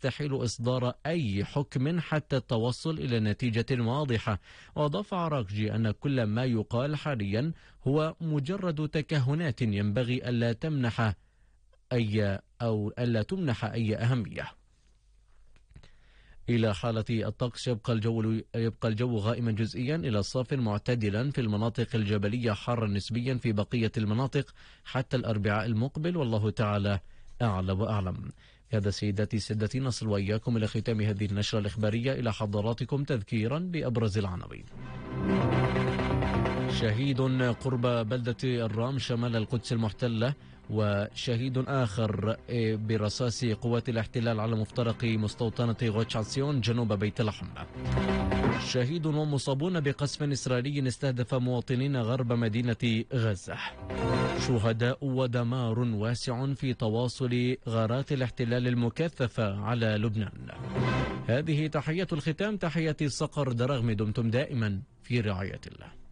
يستحيل إصدار أي حكم حتى التوصل إلى نتيجة واضحة. وأضاف عراقجي أن كل ما يقال حاليا هو مجرد تكهنات ينبغي ألا تمنح أي أهمية. إلى حالة الطقس، يبقى الجو غائما جزئيا إلى صاف معتدلا في المناطق الجبلية، حارا نسبيا في بقية المناطق حتى الأربعاء المقبل، والله تعالى أعلى وأعلم. هذا سيداتي سادتي نصل وإياكم إلى ختام هذه النشرة الإخبارية. إلى حضراتكم تذكيرا بأبرز العناوين. شهيد قرب بلدة الرام شمال القدس المحتلة، وشهيد آخر برصاص قوات الاحتلال على مفترق مستوطنة غوتشاسيون جنوب بيت لحم. شهيد ومصابون بقصف إسرائيلي استهدف مواطنين غرب مدينة غزة. شهداء ودمار واسع في تواصل غارات الاحتلال المكثفة على لبنان. هذه تحية الختام، تحية الصقر درغم، دمتم دائما في رعاية الله.